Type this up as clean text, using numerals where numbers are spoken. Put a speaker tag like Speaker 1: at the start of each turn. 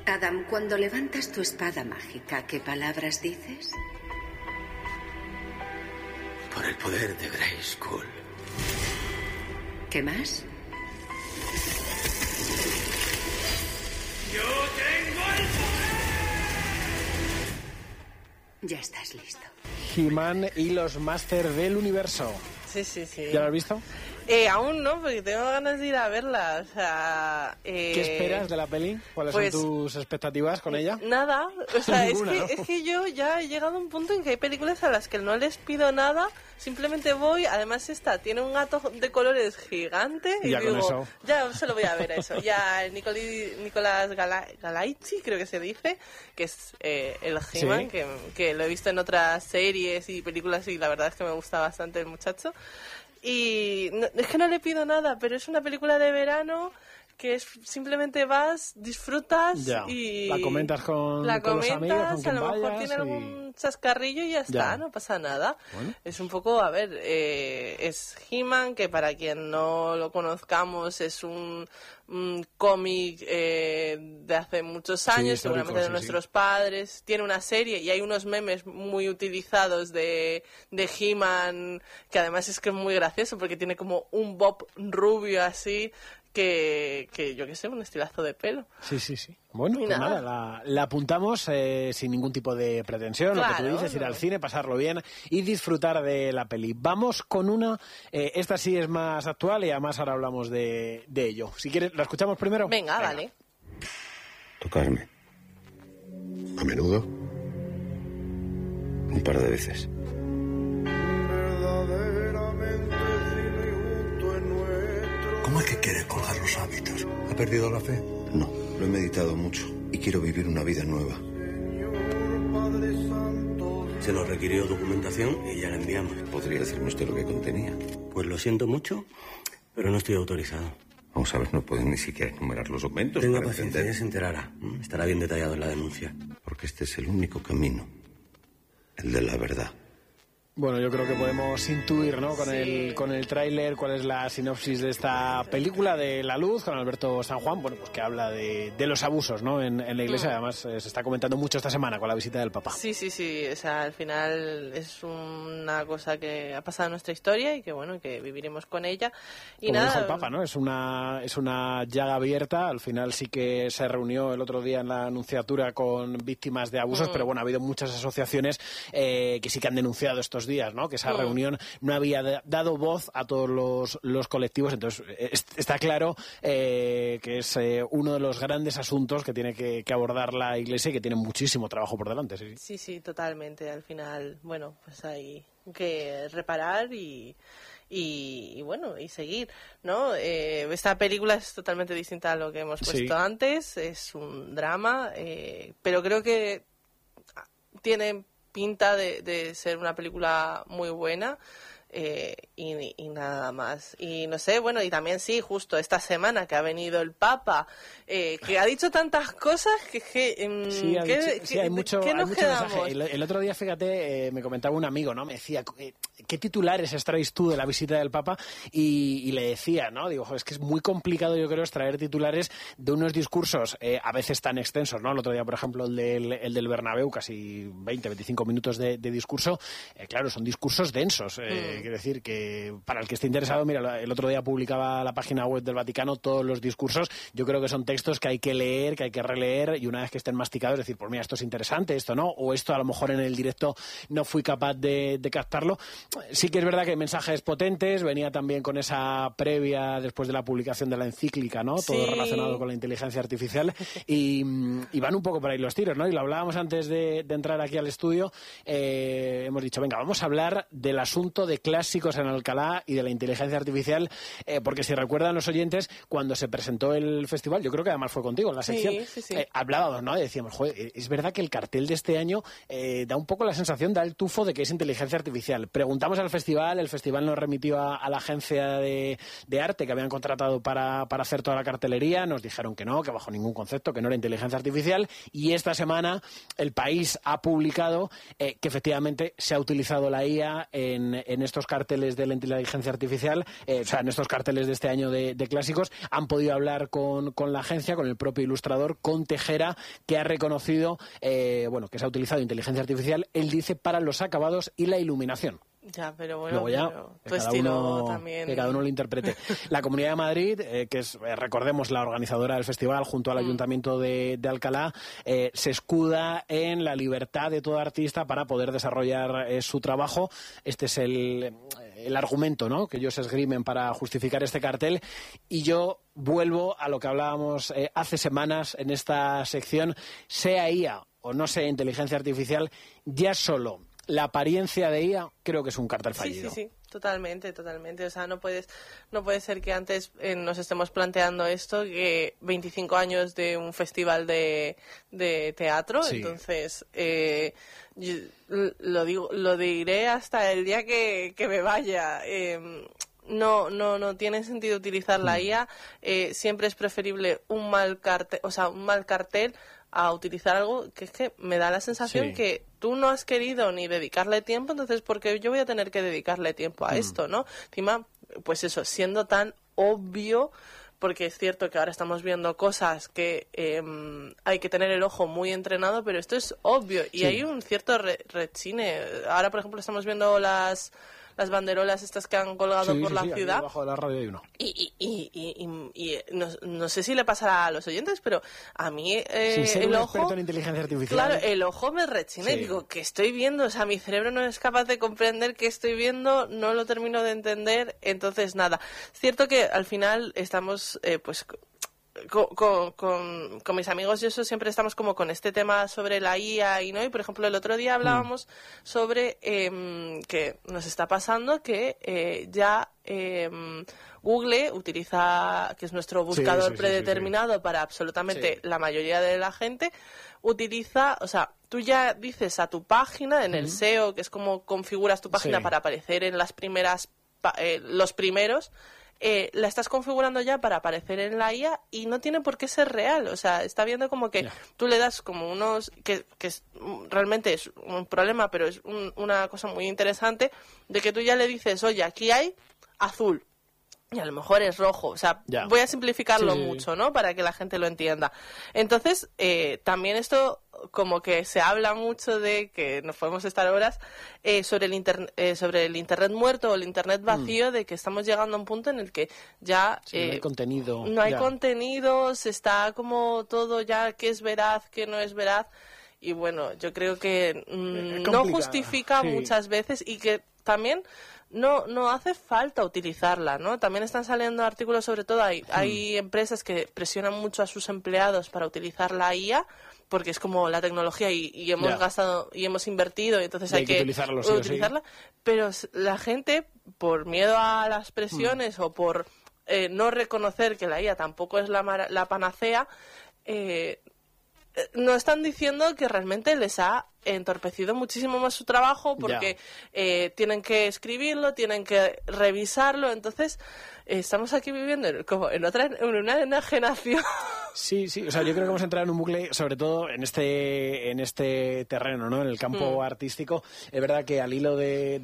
Speaker 1: Adam, cuando levantas tu espada mágica, ¿qué palabras dices?
Speaker 2: Por el poder de Grayskull.
Speaker 1: ¿Qué más?
Speaker 2: ¡Yo tengo el poder!
Speaker 1: Ya estás listo.
Speaker 3: He-Man y los Máster del Universo.
Speaker 4: Sí, sí, sí.
Speaker 3: ¿Ya lo has visto?
Speaker 4: Aún no, porque tengo ganas de ir a verla. O sea,
Speaker 3: ¿qué esperas de la peli? ¿Cuáles son tus expectativas con ella?
Speaker 4: Nada. O sea,
Speaker 3: Ninguna,
Speaker 4: es que yo ya he llegado a un punto en que hay películas a las que no les pido nada, simplemente voy. Además, esta tiene un gato de colores gigante. Y
Speaker 3: ya
Speaker 4: digo,
Speaker 3: con eso.
Speaker 4: ya se lo voy a ver a eso. Ya Nicolás Galaichi, creo que se dice, que es el He-Man,
Speaker 3: ¿Sí?
Speaker 4: que lo he visto en otras series y películas y la verdad es que me gusta bastante el muchacho. Y es que no le pido nada, pero es una película de verano que es simplemente vas, disfrutas
Speaker 3: Ya.
Speaker 4: y...
Speaker 3: La comentas con los amigos, con
Speaker 4: a
Speaker 3: quien
Speaker 4: lo mejor
Speaker 3: vayas
Speaker 4: tiene
Speaker 3: y...
Speaker 4: algún chascarrillo y ya está, no pasa nada.
Speaker 3: Bueno.
Speaker 4: Es un poco, a ver, es He-Man, que para quien no lo conozcamos es un cómic de hace muchos años, seguramente de nuestros padres. Tiene una serie y hay unos memes muy utilizados de He-Man, que además es que es muy gracioso porque tiene como un bob rubio así, que yo qué sé, un estilazo de pelo.
Speaker 3: Sí, sí, sí. Bueno,
Speaker 4: Y
Speaker 3: pues
Speaker 4: nada.
Speaker 3: nada, la apuntamos sin ningún tipo de pretensión, lo que tú dices, ir al cine, pasarlo bien y disfrutar de la peli. Vamos con una, esta sí es más actual y además ahora hablamos de ello. Si quieres, ¿la escuchamos primero?
Speaker 4: Venga, vale.
Speaker 2: Tocarme. A menudo. Un par de veces.
Speaker 5: ¿Cómo es que quiere colgar los hábitos? ¿Ha perdido la fe?
Speaker 2: No, lo he meditado mucho y quiero vivir una vida nueva.
Speaker 6: Se nos requirió documentación y ya la enviamos.
Speaker 2: ¿Podría decirme usted lo que contenía?
Speaker 6: Pues lo siento mucho, pero no estoy autorizado.
Speaker 2: Vamos a ver, no pueden ni siquiera enumerar los documentos.
Speaker 6: Tenga
Speaker 2: para
Speaker 6: paciencia,
Speaker 2: entender.
Speaker 6: ya se enterará. Estará bien detallado en la denuncia.
Speaker 2: Porque este es el único camino. El de la verdad.
Speaker 3: Bueno, yo creo que podemos intuir, ¿no? Con
Speaker 4: Sí.
Speaker 3: con el tráiler, cuál es la sinopsis de esta película de La Luz, con Alberto San Juan, bueno, pues que habla de los abusos, ¿no? En la iglesia, además se está comentando mucho esta semana con la visita del Papa.
Speaker 4: Sí, sí, sí, o sea, al final es una cosa que ha pasado en nuestra historia y que, bueno, que viviremos con ella. Y
Speaker 3: Como
Speaker 4: nada,
Speaker 3: dijo el Papa, ¿no? Es una llaga abierta. Al final sí que se reunió el otro día en la Anunciatura con víctimas de abusos, pero bueno, ha habido muchas asociaciones que sí que han denunciado estos días, ¿no? Que esa reunión no había dado voz a todos los colectivos. Entonces está claro que es uno de los grandes asuntos que tiene que abordar la Iglesia y que tiene muchísimo trabajo por delante. Sí, sí.
Speaker 4: Sí, sí, totalmente. Al final, bueno, pues hay que reparar y bueno, y seguir, ¿no? Esta película es totalmente distinta a lo que hemos puesto antes, es un drama, pero creo que tiene pinta de ser una película muy buena. Y nada más. Y no sé, bueno, y también sí, justo esta semana que ha venido el Papa, que ha dicho tantas cosas que
Speaker 3: hay mucho
Speaker 4: quedamos?
Speaker 3: mensaje. El otro día, fíjate, me comentaba un amigo, ¿no? Me decía, ¿qué titulares extraes tú de la visita del Papa? Y le decía, ¿no? Digo, es que es muy complicado, yo creo, extraer titulares de unos discursos a veces tan extensos, ¿no? El otro día, por ejemplo, el del Bernabéu, casi 20-25 minutos de discurso. Claro, son discursos densos. Quiero decir que para el que esté interesado, mira, el otro día publicaba la página web del Vaticano todos los discursos. Yo creo que son textos que hay que leer, que hay que releer, y una vez que estén masticados, decir, pues mira, esto es interesante, esto no, o esto a lo mejor en el directo no fui capaz de captarlo. Sí que es verdad que hay mensajes potentes, venía también con esa previa después de la publicación de la encíclica, ¿no? Todo relacionado con la inteligencia artificial, y van un poco por ahí los tiros, ¿no? Y lo hablábamos antes de entrar aquí al estudio, hemos dicho, venga, vamos a hablar del asunto de clásicos en Alcalá y de la inteligencia artificial, porque si recuerdan los oyentes, cuando se presentó el festival, yo creo que además fue contigo en la sección, hablábamos, ¿no? Y decíamos, joder, es verdad que el cartel de este año da un poco la sensación, da el tufo de que es inteligencia artificial. Preguntamos al festival, el festival nos remitió a la agencia de arte que habían contratado para hacer toda la cartelería, nos dijeron que no, que bajo ningún concepto, que no era inteligencia artificial, y esta semana El País ha publicado que efectivamente se ha utilizado la IA en estos estos carteles de la inteligencia artificial, en estos carteles de este año de clásicos, han podido hablar con la agencia, con el propio ilustrador, con Tejera, que ha reconocido que se ha utilizado inteligencia artificial, él dice, para los acabados y la iluminación.
Speaker 4: Ya, pero bueno,
Speaker 3: luego ya,
Speaker 4: tu estilo también...
Speaker 3: Que cada uno lo interprete. La Comunidad de Madrid, que es, recordemos, la organizadora del festival, junto al Ayuntamiento de Alcalá, se escuda en la libertad de todo artista para poder desarrollar su trabajo. Este es el argumento, ¿no?, que ellos esgrimen para justificar este cartel. Y yo vuelvo a lo que hablábamos hace semanas en esta sección, sea IA o no sea inteligencia artificial, ya solo la apariencia de IA creo que es un cartel fallido.
Speaker 4: Sí, totalmente. O sea, no puede ser que antes nos estemos planteando esto, que 25 años de un festival de teatro, sí. Entonces yo lo diré hasta el día que me vaya. No tiene sentido utilizar la IA. Siempre es preferible un mal cartel a utilizar algo que es que me da la sensación que tú no has querido ni dedicarle tiempo, entonces porque yo voy a tener que dedicarle tiempo a esto, ¿no? Encima, pues eso, siendo tan obvio, porque es cierto que ahora estamos viendo cosas que hay que tener el ojo muy entrenado, pero esto es obvio y hay un cierto rechine. Ahora, por ejemplo, estamos viendo las banderolas estas que han colgado por la ciudad.
Speaker 3: Debajo de la radio hay uno.
Speaker 4: Y no sé si le pasará a los oyentes, pero a mí
Speaker 3: sin ser
Speaker 4: el
Speaker 3: un
Speaker 4: ojo,
Speaker 3: experto en inteligencia artificial.
Speaker 4: Claro, el ojo me rechina y digo, ¿qué estoy viendo? O sea, mi cerebro no es capaz de comprender qué estoy viendo, no lo termino de entender, entonces nada. Es cierto que al final estamos con mis amigos y eso siempre estamos como con este tema sobre la IA y por ejemplo el otro día hablábamos sobre que nos está pasando que ya Google utiliza, que es nuestro buscador predeterminado para absolutamente la mayoría de la gente, utiliza, o sea, tú ya dices a tu página en el SEO, que es como configuras tu página para aparecer en las primeras los primeros, la estás configurando ya para aparecer en la IA y no tiene por qué ser real. O sea, está viendo como que tú le das como unos... que realmente es un problema, pero es una cosa muy interesante, de que tú ya le dices, oye, aquí hay azul. Y a lo mejor es rojo. O sea, voy a simplificarlo mucho, ¿no?, para que la gente lo entienda. Entonces, también esto como que se habla mucho de que nos podemos estar horas sobre el internet muerto o el internet vacío, de que estamos llegando a un punto en el que ya
Speaker 3: no hay contenido.
Speaker 4: No hay contenidos, está como todo ya que es veraz, que no es veraz. Y bueno, yo creo que no justifica muchas veces y que también no hace falta utilizarla, ¿no? También están saliendo artículos, sobre todo hay empresas que presionan mucho a sus empleados para utilizar la IA, porque es como la tecnología y hemos gastado y hemos invertido, y entonces hay que utilizarla. Pero la gente, por miedo a las presiones o por no reconocer que la IA tampoco es la panacea, no están diciendo que realmente les ha entorpecido muchísimo más su trabajo, porque tienen que escribirlo, tienen que revisarlo. Entonces estamos aquí viviendo como en una enajenación.
Speaker 3: Sí, o sea, yo creo que vamos a entrar en un bucle, sobre todo en este terreno, ¿no?, en el campo artístico. Es verdad que al hilo de